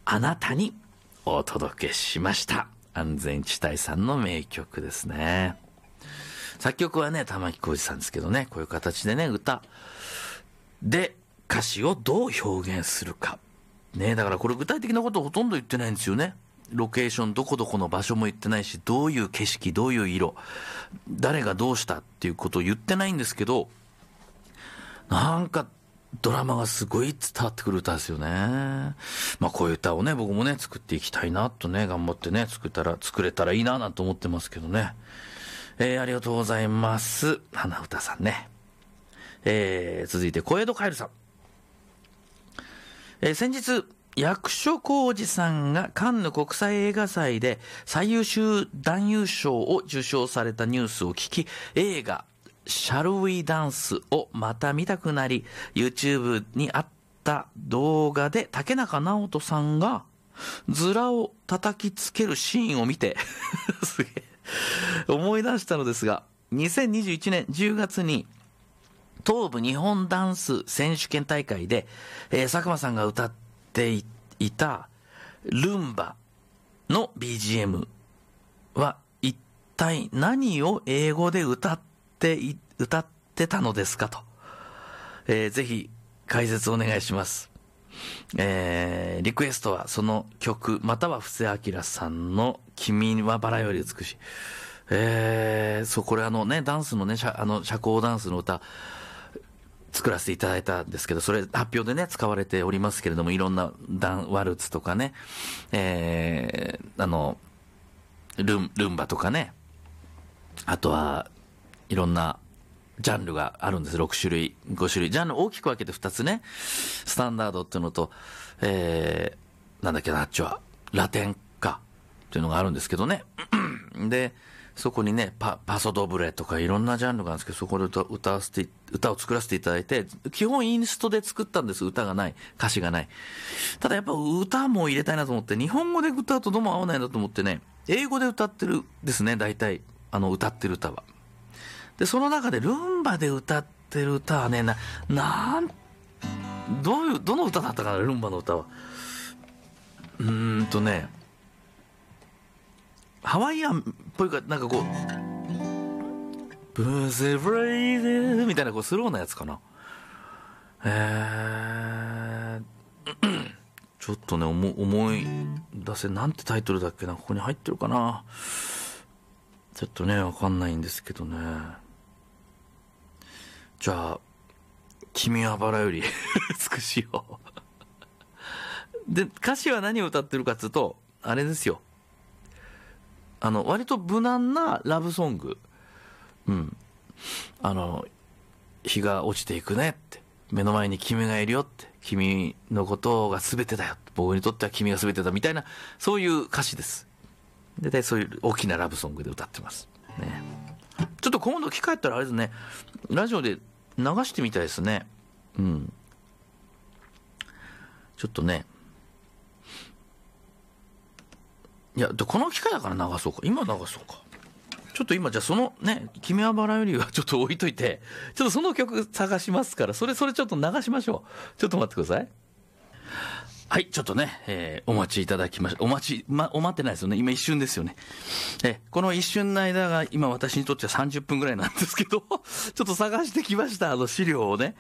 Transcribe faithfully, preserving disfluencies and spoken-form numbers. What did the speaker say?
あなたにお届けしました。安全地帯さんの名曲ですね。作曲はね、玉置浩二さんですけどね、こういう形でね、歌で歌詞をどう表現するか。ね、だからこれ具体的なことほとんど言ってないんですよね。ロケーション、どこどこの場所も言ってないし、どういう景色、どういう色、誰がどうしたっていうことを言ってないんですけど、なんかドラマがすごい伝わってくる歌ですよね。まあこういう歌をね、僕もね、作っていきたいなとね、頑張ってね、作ったら、作れたらいいななんて思ってますけどね。えー、ありがとうございます。花歌さんね。えー、続いて小江戸カエルさん。えー、先日、役所広司さんがカンヌ国際映画祭で最優秀男優賞を受賞されたニュースを聞き、映画、Shall We Dance をまた見たくなり、YouTube にあった動画で竹中直人さんがズラを叩きつけるシーンを見て、すげえ、思い出したのですが、にせんにじゅういちねんじゅうがつに東部日本ダンス選手権大会で、えー、佐久間さんが歌っていいたルンバの ビージーエム は一体何を英語で歌ってい歌ってたのですかと、えー、ぜひ解説お願いします。えー、リクエストはその曲または布施明さんの君はバラより美しい。えー、そうこれあのねダンスのねあの社交ダンスの歌作らせていただいたんですけど、それ発表でね使われておりますけれども、いろんなダンワルツとかね、えー、あのルンルンバとかね、あとはいろんなジャンルがあるんです。ろくしゅるいごしゅるいジャンル大きく分けてふたつね、スタンダードっていうのと、えー、なんだっけな、あっちはラテンかっていうのがあるんですけどね。でそこにね、パ、パソドブレとかいろんなジャンルがあるんですけど、そこで歌、歌わせて、歌を作らせていただいて、基本インストで作ったんです。歌がない。歌詞がない。ただやっぱ歌も入れたいなと思って、日本語で歌うとどうも合わないなと思ってね、英語で歌ってるですね、大体。あの、歌ってる歌は。で、その中でルンバで歌ってる歌はね、な、なん、どういう、どの歌だったかな、ルンバの歌は。うーんとね、ハワイアンっぽいか、なんかこう、ブーゼブレイデみたいなこうスローなやつかな。えー、ちょっとね、思、思い出せ、なんてタイトルだっけな、ここに入ってるかな。ちょっとね、わかんないんですけどね。じゃあ、君はバラより美しいよ。で、歌詞は何を歌ってるかっていうと、あれですよ。あの、割と無難なラブソング。うん。あの、日が落ちていくねって。目の前に君がいるよって。君のことが全てだよ。僕にとっては君が全てだ。みたいな、そういう歌詞です。大体そういう大きなラブソングで歌ってます。ね。ちょっと今度機会あったらあれですね。ラジオで流してみたいですね。うん。ちょっとね。いや、この機会だから流そうか。今流そうか。ちょっと今じゃあそのね、君はバラよりはちょっと置いといて、ちょっとその曲探しますから、それそれちょっと流しましょう。ちょっと待ってください。はい、ちょっとね、えー、お待ちいただきました。お待ち、ま、お待ってないですよね。今一瞬ですよね。えー、この一瞬の間が今私にとってはさんじゅっぷんぐらいなんですけど、ちょっと探してきました。あの資料をね。